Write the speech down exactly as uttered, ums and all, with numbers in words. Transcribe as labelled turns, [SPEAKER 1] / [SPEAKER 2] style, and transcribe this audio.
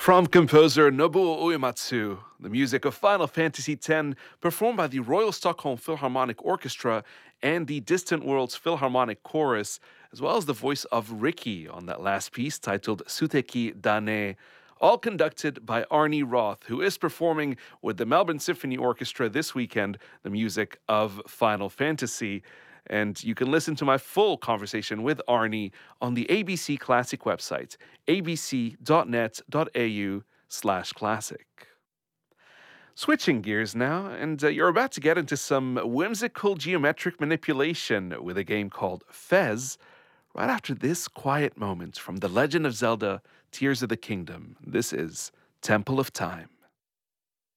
[SPEAKER 1] From composer Nobuo Uematsu, the music of Final Fantasy X, performed by the Royal Stockholm Philharmonic Orchestra and the Distant Worlds Philharmonic Chorus, as well as the voice of Ricky on that last piece titled Suteki Dane, all conducted by Arnie Roth, who is performing with the Melbourne Symphony Orchestra this weekend the music of Final Fantasy. And you can listen to my full conversation with Arnie on the A B C Classic website, abc.net.au slash classic. Switching gears now, and uh, you're about to get into some whimsical geometric manipulation with a game called Fez, right after this quiet moment from The Legend of Zelda Tears of the Kingdom. This is Temple of Time.